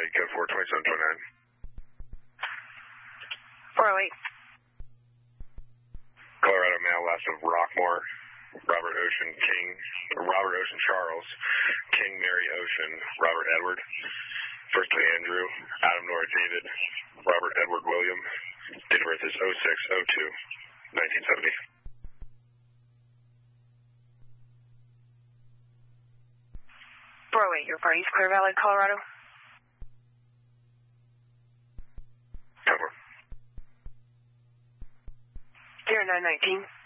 408, code 42729. 408. Colorado male, last of Rockmore, Robert Ocean Charles, King Mary Ocean, Robert Edward, first name Andrew, Adam Nora David, Robert Edward William, date of birth is 06/02/1970. Your party's Clear Valley, Colorado. Cover. 0919.